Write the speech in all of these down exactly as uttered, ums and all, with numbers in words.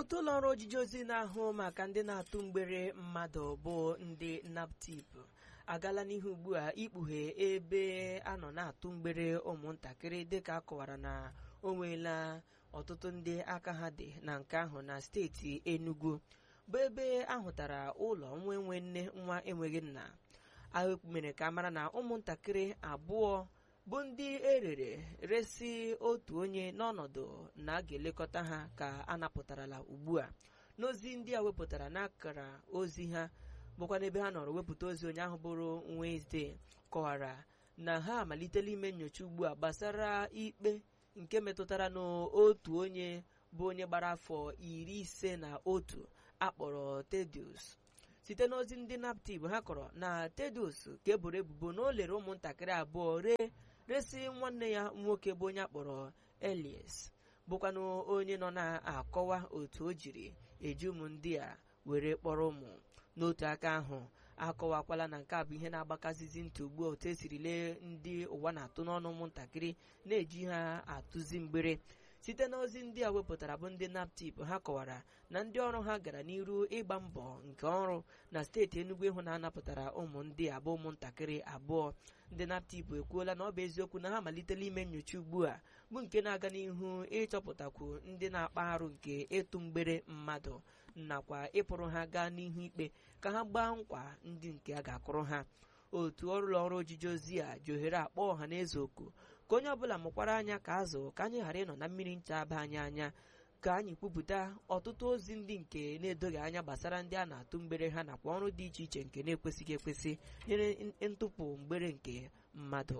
otu ụlọ ọrụ ojiji ozi na-ahụ maka ndị na-atụ mgbere mmadụ bụ ndị NAPTIP agala n'ihu ugbu a ikpughe ebe a nọ na-atụ mgbere ụmụntakịrị dịka akọwara na o nweela ọtụtụ ndị aka ha dị na nke ahụ na steeti Enugu bụ ebe ahụtara ụlọ nwa enwe nne nwa enweghị nna. Ahụ mere ka mara na ụmụntakịrị abụọ bụ ndị erere resi otu onye n'ọnọdụ na a ga-elekọta ha ka a napụtarala ugbu a. N'ozi ndị a wepụtara n'akara ozi ha bụkwa n'ebe ha nọrọ wepụta ozi onye ahụ bụrụ Wednesday kọwara na ha amalitela ime nnyocha ugbu a gbasara ikpe nke metụtara n'otu onye bụ onye gbara afọ iri ise na otu akpọrọ Tedious. Site n'ozi ndị NAPTIP ha kọrọ na Tedious ka eboro ebubo na o lere ụmụntakịrị abụọ ree resi nwanne ya nwoke bụ onye akpọrọ Elias bụkwanụ onye nọ na-akọwa otu o jiri eji ụmụ ndị a were kpọrọ ụmụ. N'otu aka ahụ akọwakwala na nke a bụ ihe na-agbakazizi ntị ugbu a otu esiri lee ndị ụwa na-atụ n'ọnụ ụmụntakịrị na-eji ha atụzi mgbere. Site n'ozi ndị a wepụtara bụ ndị NAPTIP ha kọwara na ndị ọrụ ha gara n'iru ịgba mbọ nke ọrụ na steeti Enugu ịhụ na anapụtara ụmụ ndị abụ ụmụntakịrị abụọ. Ndị NAPTIP ekwuola na ọ bụ eziokwu na ha malitela ime nnyocha ugbu a bụ nke na-aga n'ihu ịchọpụtakwu ndị na-akpa arụ nke ịtụ mgbere mmadụ nakwa ịpụrụ ha gaa n'ihu ikpe ka ha gbaa nkwa ndị nke a ga-akụrụ ha. Otu ọrụ ọrụ ojiji ozi a ji ohere akpọ ọha na eze oku ka onye ọbụla mụkwara anya ka azụ ka anyị ghara ịnọ na mmiri ncha aba anyị anya ka anyị kwupụta ọtụtụ ozi ndị nke na-edoghị anya gbasara ndị a na-atụ mgbere ha nakwa ọrụ dị iche iche nke na-ekwesịghị ekwesị nyere ntụpụ mgbere nke mmadụ.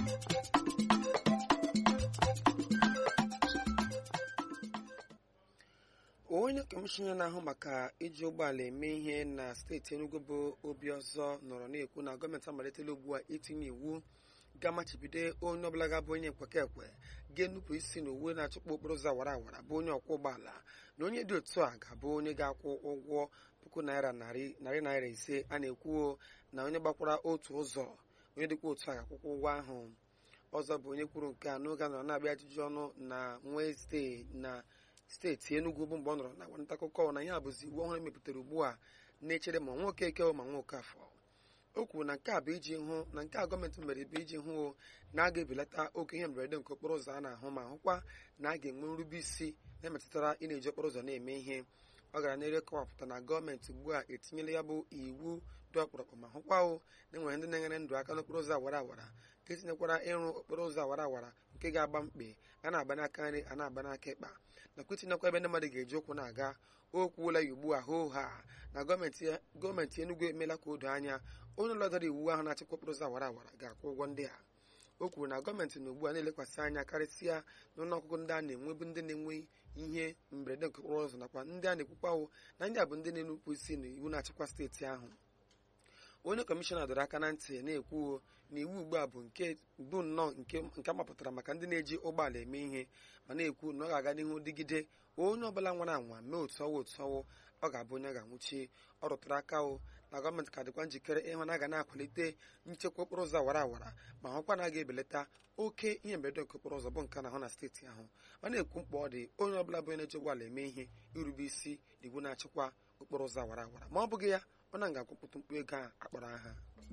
Onye kọmishọna na-ahụ maka iji ụgbọala eme ihe na steeti Enugu bụ Obiọzọ nọrọ na-ekwu na gọọmenti amalitela ugbu a itinye iwu ga-amachibido onye ọbụla ga-abụ onye nkweke ekwe ga-enupụ isi na uwe na-achụkpọ okporo ụzọ awara awara bụ onye ọkwọ ụgbọala na onye dị otu a ga-abụ onye ga-akwụ ụgwọ puku naira narị naira ise. A na-ekwu na onye gbakwara otu ụzọ onye dịkwa otu a ga-akwụkwọ ụgwọ ahụ. Ọzọ bụ onye kwuru nke a n'oge a nọrọ na-abịa ajụjụ ọnụ na Wednesday na steeti Enugu bụ mgbe ọ nọrọ na nta akụkọ na ya bụzi iwu ọhụrụ emepụtara ugbu a na-echere ma nwoke eke ma nwoke afọ. O kwuru na nke a bụ iji hụ na nke a gọọmenti mere bụ iji hụ na a ga-ebelata oke ihe mberede nke okporo ụzọ a na-ahụ ma hụkwa na a ga-enwe nrube isi na-emetụtara ị na-eji okporo ụzọ na-eme ihe. Ọ gara n'ere kọwapụta na gọọmenti ugbu a etinyela ya bụ iwu dị ọkpụrụkpụ ma hụkwa o na enwere ndị na-enyere ndụ aka n'okporo ụzọ awara awara ka etinyekwara ịrụ okporo ụzọ awara awara nke ga-agba mkpe a na-agba n'aka nri a na-agba n'aka ịkpa nakwa itinyekwa ebe ndị mmadụ ga-eji ụkwụ na-aga. O kwuola ya ugbu a hoo ha na gọọmenti Enugu emeela ka o doo anya onye ụlọ dara iwu ahụ na-achịkwa okporo ụzọ awara awara ga-akwụ ụgwọ ndị a. O kwuru na gọọmenti na ugbu a na-elekwasị anya karịsịa n'ọnụọgụgụ ndị a na-enwebu ndị na-enwe ihe mberede nke okporo ụzọ nakwa ndị a na-ekwukwawo na ndị a bụ ndị na-enupụ isi na iwu na-achịkwa steeti ahụ. Onye kọmishọna dọrọ aka na ntị na-ekwu na iwu ugbu a bụ nke bụ nnọọ nke amapụtara maka ndị na-eji ụgbọala eme ihe ma na-ekwu na ọ ga-aga n'ihu dịgide onye ọbụla nwara anwa mee otu ọwụ otu ọwụ ọ ga-abụ onye ga-anwụchi. Ọ rụtụrụ aka o na gọọmenti ka dịkwa njikere ịhụ na a ga na-akwalite nchekwa okporo ụzọ awara awara ma hụkwa na a ga-ebelata oke ihe mberede nke okporo ụzọ bụ nke na-ahụ na steeti ahụ. Ọ na-ekwu mkpa ọ dị onye ọbụla bụ onye na-eji ụgbọala eme ihe irube isi iwu na-achịkwa okporo ụzọ awara awara ma ọ bụghị ya ọ na ga-akwụpụta mkpu ego a akpọrọ aha.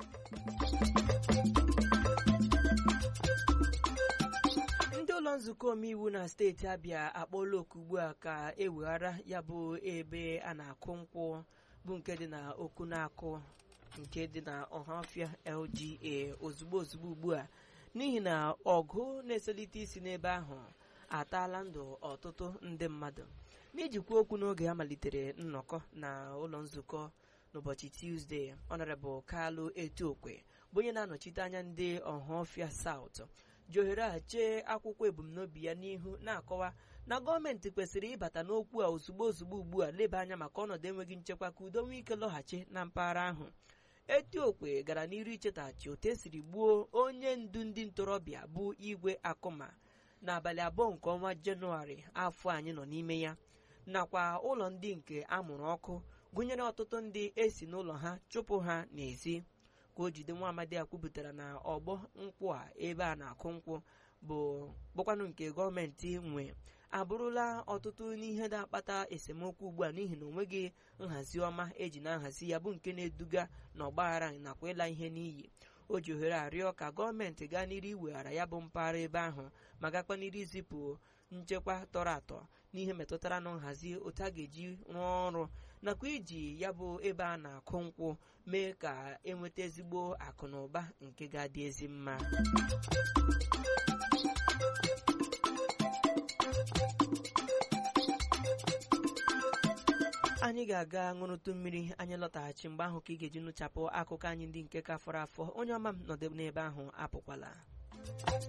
Ndị ụlọ nzukọ omeiwu na steeti Abia akpọọla oku ugbu a ka eweghara ya bụ ebe a na-akụ nkwụ bụ nke dị na Okunakụ nke dị na Ọhafịa L G A ozugbo ozugbo ugbu a n'ihi na ọgụ na-eselite isi n'ebe ahụ ataala ndụ ọtụtụ ndị mmadụ. N'ijikwa okwu n'oge ha malitere nnọkọ na ụlọ nzukọ n'ụbọchị Tuesday, Honorable Kalu Etiokwe bụ onye na-anọchite anya ndị Ọhafịa South ji ohere a chee akwụkwọ ebumnobi ya n'ihu na-akọwa na gọọmenti kwesịrị ịbata n'okwu a ozugbo ozugbo ugbu a leba anya maka ọnọdụ enweghị nchekwa ka udo nwee ike lọghachi na mpaghara ahụ. Etiokwe gara n'iru ichetachi otu esiri gbuo onye ndu ndị ntorobịa bụ Igwe Akụma n'abalị abụọ nke ọnwa Jenụwarị afọ anyị nọ n'ime ya nakwa ụlọ ndị nke amụrụ ọkụ gụnyere ọtụtụ ndị esi n'ụlọ ha chụpụ ha n'ezi. Ka o jide nwa amadi a kwupụtara na ọgbọ nkwụ a ebe a na-akụ nkwụ bụ bụkwanụ nke gọọmenti nwe abụrụla ọtụtụ n'ihe na-akpata esemokwu ugbu a n'ihi na onweghị nhazi ọma eji na nhazi ya bụ nke na-eduga n'ọgbaghara nakwa ịla ihe n'iyi. O ji ohere arịọ ka gọọmenti gaa n'iru iweghara ya bụ mpaghara ebe ahụ ma gakwa n'iru izipụ nchekwa tọrọ atọ n'ihe metụtara na nhazi otu a ga-eji rụọ ọrụ nakwa iji ya bụ ebe a na-akụ nkwụ mee ka enweta ezigbo akụ na ụba nke ga-adị ezi mma. anyị ga-aga ṅụrụtụ mmiri anyị lọtaghachi mgbe ahụ ka ị ga-eji nụchapụ akụkọ anyị ndị nke ka fọrọ afọ. Onye ọma m nọdụ n'ebe ahụ apụkwala.